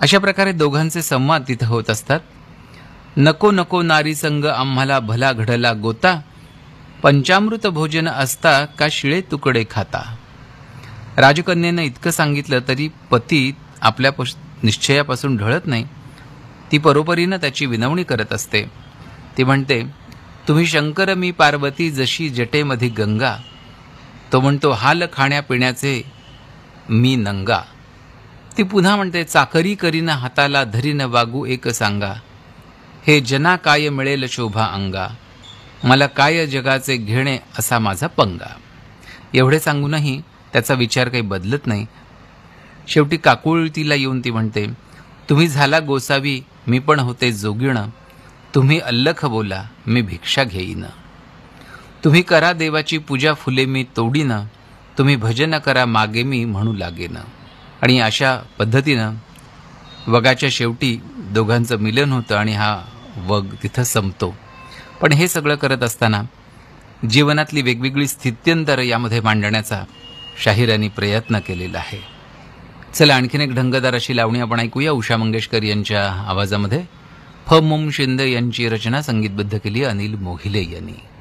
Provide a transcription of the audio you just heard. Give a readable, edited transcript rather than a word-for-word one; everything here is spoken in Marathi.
अशा प्रकारे दोघांचे संवाद तिथं होत असतात. नको नको नारी संग आम्हाला भला घडला गोता, पंचामृत भोजन असता का शिळे तुकडे खाता. राजकन्येनं इतकं सांगितलं तरी पती आपल्या निश्चयापासून ढळत नाही. ती परोपरीनं त्याची विनवणी करत असते. ती म्हणते, तुम्ही शंकर मी पार्वती जशी जटेमध्ये गंगा. तो म्हणतो, हाल खाण्यापिण्याचे मी नंगा. ती पुन्हा म्हणते, चाकरी करीन हाताला धरीन वागू एक सांगा. हे जना काय मिळेल शोभा अंगा, मला काय जगाचे घेणे असा माझा पंगा. एवढे सांगूनही त्याचा विचार काही बदलत नाही. शेवटी काकुळतीला येऊन ती म्हणते, तुम्ही झाला गोसावी मी पण होते जोगीण. तुम्ही अल्लख बोला मी भिक्षा घेईन. तुम्ही करा देवाची पूजा फुले मी तोडीन. तुम्ही भजन करा मागे मी म्हणू लागेन. आणि अशा पद्धतीनं वगाच्या शेवटी दोघांचं मिलन होतं आणि हा वग तिथं संपतो. पण हे सगळं करत असताना जीवनातली वेगवेगळी स्थित्यंतर यामध्ये मांडण्याचा शाहिरांनी प्रयत्न केलेला आहे. चला आणखीन एक ढंगदार अशी लावणी आपण ऐकूया उषा मंगेशकर यांच्या आवाजामध्ये. फ. मोम शिंदे यांची रचना संगीतबद्ध केली अनिल मोहिले यांनी.